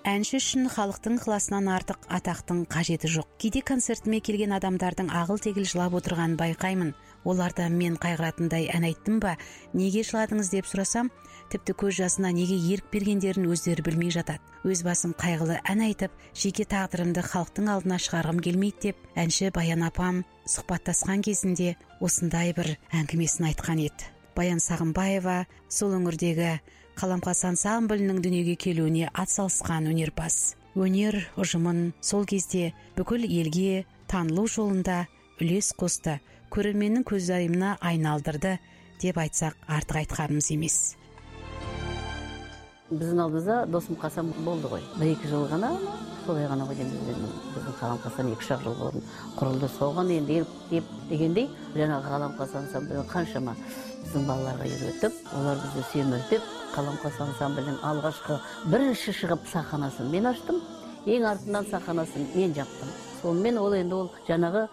Әнші үшін халықтың ықыласынан артық атақтың қажеті жоқ. Кейде концертіме келген адамдардың ағыл-тегіл жылап отырғанын байқаймын. Оларда мен қайғыратындай ән айттым ба, неге жыладыңыз деп сұрасам, тіпті көз жасына неге ерік бергендерін өздері білмей жатады. Өз басым қайғылы ән айтып, жеке тағдырымды халықтың алдына шығарғым келмейді деп, әнші Баян апам сұхбаттасқан кезінде осындай бір әңгімесін айтқан еді. Баян Сағынбаева сол өңірдегі Қаламқас ансамблінің дүниеге келуіне атсалысқан өнерпаз. Өнер ұжымын сол кезде бүкіл елге танылу жолында үлес қосты, көрерменнің көзайымына айналдырды деп айтсақ артық айтқанымыз емес. Біздің алдымызда досым Қасам болды ғой. 1-2 жыл ғана, солай ғана ғой біздің Қаламқастан 2-3 жыл бұрын құрылды. Соған енді дегендей, жаңағы Қаламқас ансамблі қаншама біздің балаларға үйретіп, олар бізді сүйемелдеп, Қаламқас ансамблінің алғашқы бірінші шығып сахнасын мен аштым, ең артынан сахнасын мен жаптым. Сонымен ол енді ол жаңағы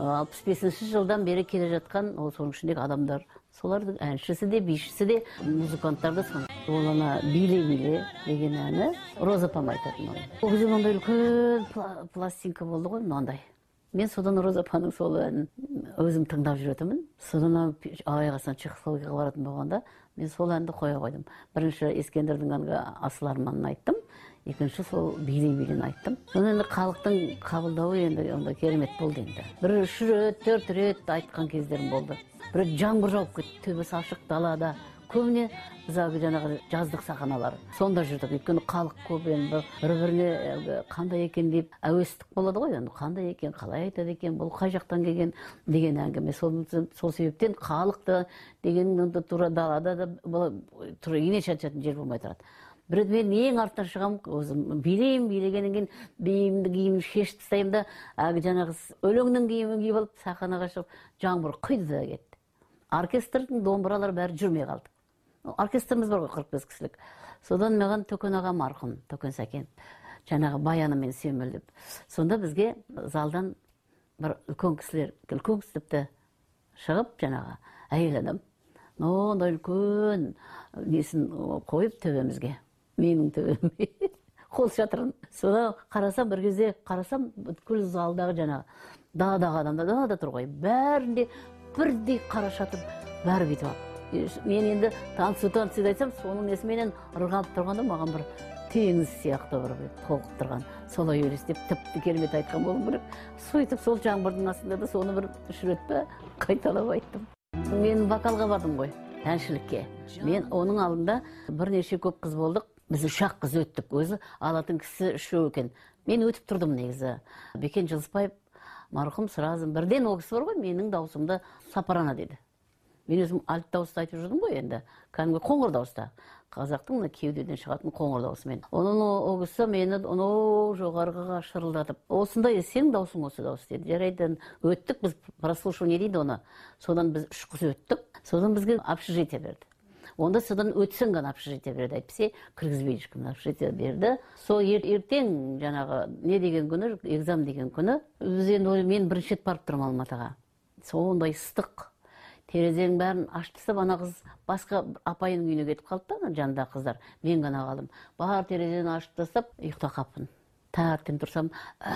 65 жылдан бері келе жатқан ол соның ішіндегі адамдар, солардың әншісі де, бишісі де, музыканттар да соны. Ол ана «Биле-биле» деген әні Роза апам айтатын ол. Ол кезде ондай үлкен пластинка болды ғой, мынандай. Мен содан Роза апаның сол әнін өзім тыңдап жүретінмін. Содан аяғасынан Чехословакияға баратын болғанда мен сол әнді қоя қойдым. Бірінші Ескендірдің әнгі Асыл арманын айттым, екінші сол «Биле-билені» айттым. Содан енді халықтың қабылдауы енді онда керемет болды енді. Бір 3 рет, 4 рет айтқан кездерім болды. Бір жаңбыр жауып кетті, төбесі ашық далада. Көбіне біз жаңағы жаздық сахналар сонда жүрдік. Өйткені халық көп енді бір-біріне қандай екен деп әуестік болады ғой, енді қандай екен, қалай айтады екен, бұл қай жақтан келген деген әңгіме. Сол себептен халықты деген тура далада да тура ине шаншатын жер болмай тұрады. Бір мен ең артынан шығам, өзім билегеннен кейін биімді киімді шешіп тастаймын да, жаңағы өлеңнің киімін киіп алып сахнаға шығып, жаңбыр құйды да кетті. Оркестрдің домбыралары бәрі жүрмей қалды. Оркестріміз бар ғой 45 кісілік. Содан маған Төкен аға марқұм, Төкен Сәкен, жаңағы Баянымен сүйемелдеп. Сонда бізге залдан бір үлкен кісілерді шығып, жаңағы әйел адам, ондай үлкен несін қойып төбемізге, менің төбеме, қол шатырын. Содан қарасам, бір кезде қарасам, бүткіл залдағы жаңағы даладағы адамдар далада тұр ғой, бәрінде бірдей қара шатыр, бәрі бүйтіп алып. Мен енді танцы айтсам, соның несіменен ырғалып тұрғанда маған бір теңіз сияқты бір толқып тұрған. Солай елестеп тіпті керемет айтқан болуым керек. Сөйтіп сол жаңбырдың астында да соны бір 3 рет қайталап айттым. Мен вокалға бардым ғой, әншілікке. Мен оның алдында бірнеше көп қыз болдық. Біз 3 қыз өттік. Өзі алатын кісі 3 екен. Мен өтіп тұрдым негізі. Бекен Жылыспаев марқұм сразу бірден ол кісі бар ғой, менің даусымды сапарана деді. Мен өзім альт дауысты айтып жүрдім ғой енді, кәдімгі қоңыр дауыста. Қазақтың кеудеден шығатын қоңыр дауысымен. Оның ол кісі мені жоғарғыға шырылдатып, осындай сенің даусың осы дауыс деді. Жарайды, өттік біз, прослушивание дейді оны. Содан біз 3 қыз өттік. Содан бізге общежитие берді. Онда содан өтсің ғана общежитие берді. Әйтпесе кіргізбейді ешкім, общежитие берді. Сол ертең жаңағы не деген күні, экзам деген күні, мен бірінші рет барып тұрмын Алматыға. Сондай ыстық. Терезенің бәрін ашып тастап, ана қыз басқа апайының үйіне кетіп қалды да, жанында қыздар. Мен ғана қалдым. Бар терезені ашып тастап, ұйықтап қалыппын. Таңертең тұрсам,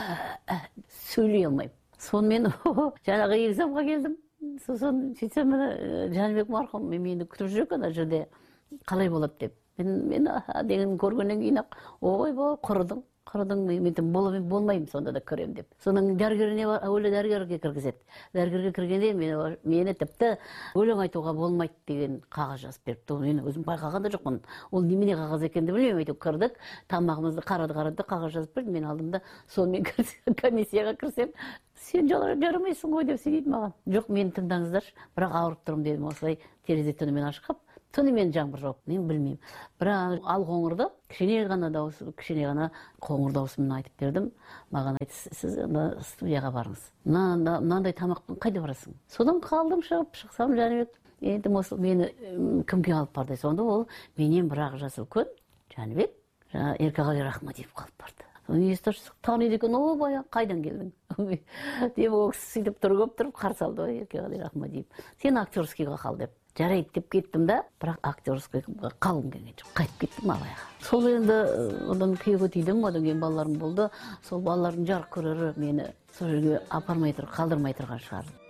сөйлей алмаймын. Сонымен жаңағы экзамға келдім. Сосын сөйтсем, Жәнібек марқұм мені күтіп жүр екен ана жерде. Қалай болады деп. Мен деген көргеннен кейін ақ, ой, құрыдың. Мен болмаймын сонда да көрем деп. Соның дәрігеріне өлі дәрігерге кіргізеді. Дәрігерге кіргенде мені тіпті өлең айтуға болмайды деген қағаз жазып беріпті. Мен өзім байқаған да жоқпын. Ол немене қағаз екенді білмеймін. Әйтеуір кірдік, тамағымызды қарады, қағаз жазып берді. Мен алдымда сонымен комиссияға кірсем, сен жарамайсың ғой деп сөйлейді маған. Жоқ, мені тыңдаңыздаршы, бірақ ауырып тұрмын дедім. Осылай терезе түнімен ашқап, түнімен жаңбыр жауып, мен білмеймін. Бірақ ал қоңырды, кішкене ғана қоңыр даусымен айтып бердім. Маған айтты, сіз студияға барыңыз. Мынандай тамақпен қайда барасың? Содан қалдым, шықсам Жәнібек. Енді мені кімге алып барды? Сонда ол менен бірақ жасы үлкен, Жәнібек, Еркеғали Рахмадиев қалып барды. Таниды екен, баян, қайдан келдің? Деп ол кісі сөйтіп тұрып қарсы алды ғой, Еркеғали Рахмадиев. Сен актерскийға қал деп. жарайды деп кеттім да, бірақ актерскийге қалғым келген жоқ. Қайтып кеттім Абайға. Сол енді одан күйеуге тидім, одан кейін балаларым болды. Сол балалардың жарық көрері мені сол жерге апармай қалдырмай тұрған шығар.